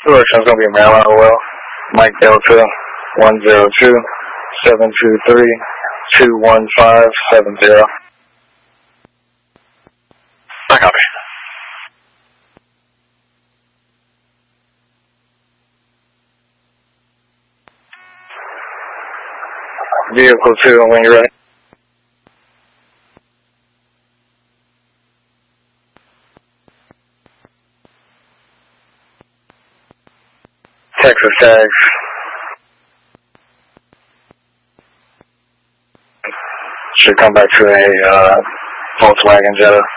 Direction's going to be Maryland Oil, Mike Delta, 102-723-21570. I copy. Vehicle 2 when you're ready. Texas tags. Should come back to a Volkswagen Jetta.